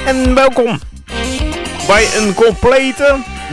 En welkom bij een complete,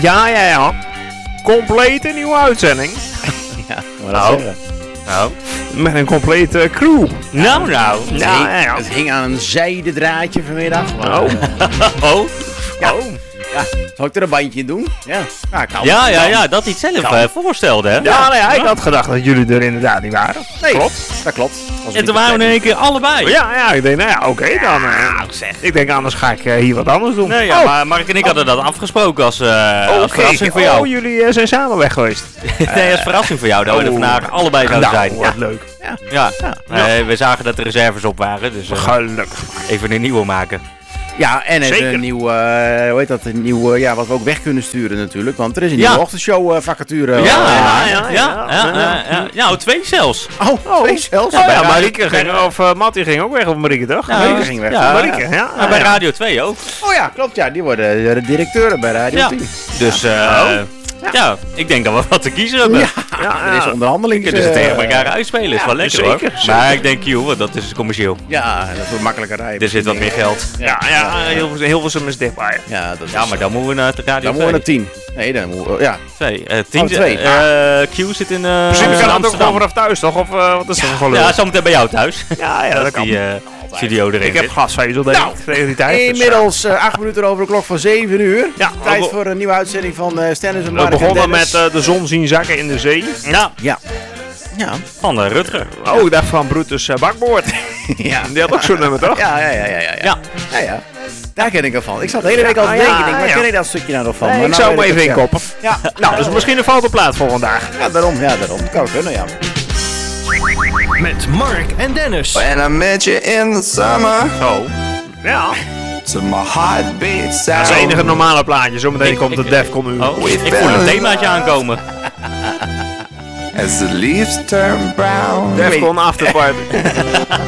complete nieuwe uitzending. Ja, nou. Met een complete crew. Nou. Ja. Het hing aan een zijden draadje vanmiddag. Ja. Zal ik er een bandje in doen? Ja. Ja, dat hij het zelf voorstelde, hè? Ja, ik had gedacht dat jullie er inderdaad niet waren. Nee, klopt. Dat klopt. En toen waren we in één keer allebei. Ja, ik denk, oké dan. Ik denk, anders ga ik hier wat anders doen. Nee, maar Mark en ik hadden dat afgesproken als verrassing voor jou. Oh, jullie zijn samen weg geweest. Nee, als verrassing voor jou dat we er vandaag allebei zouden zijn. Wat leuk. Ja. We zagen dat de reserves op waren, dus Gelukkig. even een nieuwe maken. Ja, en Zeker. een nieuw, wat we ook weg kunnen sturen natuurlijk. Want er is een nieuwe ochtendshow vacature. Ja, 2 zelfs. Twee zelfs. Oh ja, Marieke ging, Mattie ging ook weg, of Marieke toch? Ja, Marieke ging weg. Marieke, Maar bij Radio 2 ook. Oh ja, klopt. Ja, die worden de directeuren bij Radio 10. Dus ik denk dat we wat te kiezen hebben. Er is onderhandeling. Kunnen ze tegen elkaar uitspelen, is wel lekker zeker, hoor. zeker. Maar ik denk, want dat is commercieel. Ja, dat wordt makkelijker rijden. Er zit wat meer geld. Hilversum is dichtbij. Ja, dat is, Ja, maar dan moeten we naar de Radio 2. dan moeten we naar 10. Nee, dan moeten we... Ja. 10. Q zit in Misschien kan het ook Amsterdam. gewoon vanaf thuis, toch? Of wat is dat voor gelul? Ja, zometeen bij jou thuis. Ja, dat kan. Die studio erin Ik heb zit. glasvezel tegen die tijd. dus, Inmiddels 8 minuten over de klok van 7 uur. Ja, Tijd voor een nieuwe uitzending van Stennis en we Mark en begonnen Dennis. met de zon zien zakken in de zee. Ja, Ja. van Rutger. Oh, ik dacht van Brutus Bakboord. Ja. Die had ook zo'n nummer, toch? Ja. Daar ken ik ervan. Ik zat de hele week al te denken. Waar ken ik dat stukje nou nog van? Nee, Maar ik nou zou hem weet even het, ja. inkoppen. Ja. Nou, dus misschien een foute plaat voor vandaag. Ja, daarom. Dat kan kunnen, ja. Met Mark en Dennis. When I met you in the summer, Zo. Ja. to my heartbeat Dat is sound. het enige normale plaatje. Zometeen komt de Defcon uur. Oh, ik voel een themaatje aankomen. As the leaves turn brown. Defcon afterparty.